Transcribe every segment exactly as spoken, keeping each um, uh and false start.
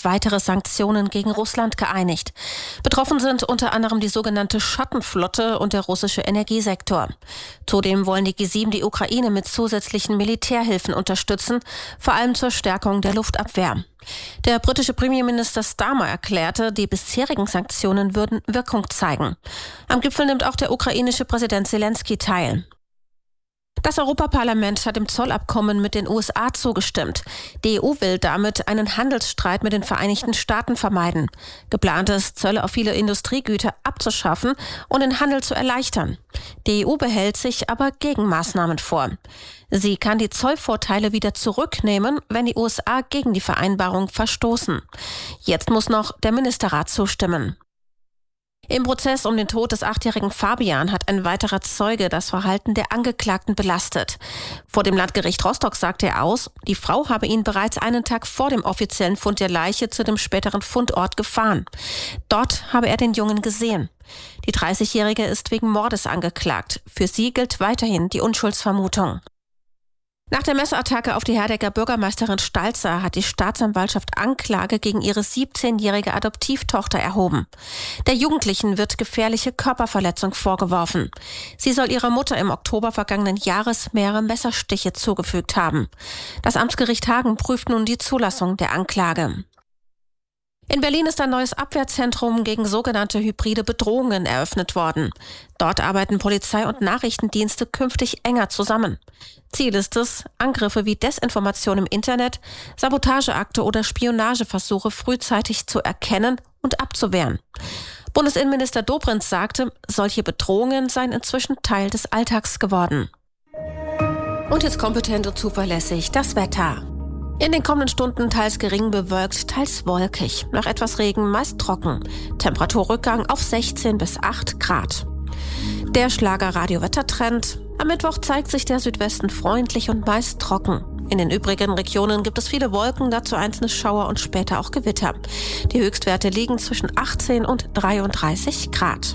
auf weitere Sanktionen gegen Russland geeinigt. Betroffen sind unter anderem die sogenannte Schattenflotte und der russische Energiesektor. Zudem wollen die G sieben die Ukraine mit zusätzlichen Militärhilfen unterstützen, vor allem zur Stärkung der Luftabwehr. Der britische Premierminister Starmer erklärte, die bisherigen Sanktionen würden Wirkung zeigen. Am Gipfel nimmt auch der ukrainische Präsident Zelensky teil. Das Europaparlament hat dem Zollabkommen mit den U S A zugestimmt. Die E U will damit einen Handelsstreit mit den Vereinigten Staaten vermeiden. Geplant ist, Zölle auf viele Industriegüter abzuschaffen und den Handel zu erleichtern. Die E U behält sich aber Gegenmaßnahmen vor. Sie kann die Zollvorteile wieder zurücknehmen, wenn die U S A gegen die Vereinbarung verstoßen. Jetzt muss noch der Ministerrat zustimmen. Im Prozess um den Tod des achtjährigen Fabian hat ein weiterer Zeuge das Verhalten der Angeklagten belastet. Vor dem Landgericht Rostock sagte er aus, die Frau habe ihn bereits einen Tag vor dem offiziellen Fund der Leiche zu dem späteren Fundort gefahren. Dort habe er den Jungen gesehen. Die dreißigjährige ist wegen Mordes angeklagt. Für sie gilt weiterhin die Unschuldsvermutung. Nach der Messerattacke auf die Herdecker Bürgermeisterin Stalzer hat die Staatsanwaltschaft Anklage gegen ihre siebzehnjährige Adoptivtochter erhoben. Der Jugendlichen wird gefährliche Körperverletzung vorgeworfen. Sie soll ihrer Mutter im Oktober vergangenen Jahres mehrere Messerstiche zugefügt haben. Das Amtsgericht Hagen prüft nun die Zulassung der Anklage. In Berlin ist ein neues Abwehrzentrum gegen sogenannte hybride Bedrohungen eröffnet worden. Dort arbeiten Polizei und Nachrichtendienste künftig enger zusammen. Ziel ist es, Angriffe wie Desinformation im Internet, Sabotageakte oder Spionageversuche frühzeitig zu erkennen und abzuwehren. Bundesinnenminister Dobrindt sagte, solche Bedrohungen seien inzwischen Teil des Alltags geworden. Und jetzt kompetent und zuverlässig das Wetter. In den kommenden Stunden teils gering bewölkt, teils wolkig. Nach etwas Regen meist trocken. Temperaturrückgang auf sechzehn bis acht Grad. Der Schlager-Radio-Wettertrend. Am Mittwoch zeigt sich der Südwesten freundlich und meist trocken. In den übrigen Regionen gibt es viele Wolken, dazu einzelne Schauer und später auch Gewitter. Die Höchstwerte liegen zwischen achtzehn und dreiunddreißig Grad.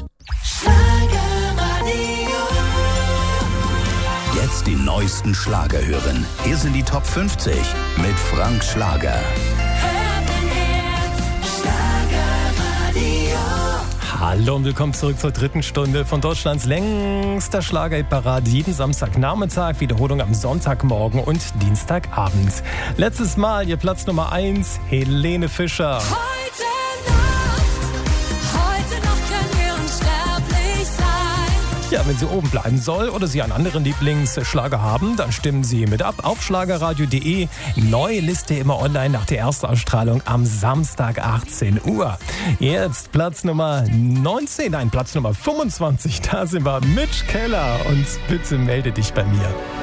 Jetzt die neuesten Schlager hören. Hier sind die Top fünfzig mit Frank Schlager. Hallo und willkommen zurück zur dritten Stunde von Deutschlands längster Schlagerparade. Jeden Samstagnachmittag, Wiederholung am Sonntagmorgen und Dienstagabend. Letztes Mal ihr Platz Nummer eins, Helene Fischer. Heute Nacht, heute Nacht können wir unsterblich sein. Ja, wenn sie oben bleiben soll oder Sie einen anderen Lieblingsschlager haben, dann stimmen Sie mit ab auf schlagerradio punkt de. Neue Liste immer online nach der Erstausstrahlung am Samstag achtzehn Uhr. Jetzt Platz Nummer neunzehn, nein, Platz Nummer fünfundzwanzig. Da sind wir, Mitch Keller und bitte melde dich bei mir.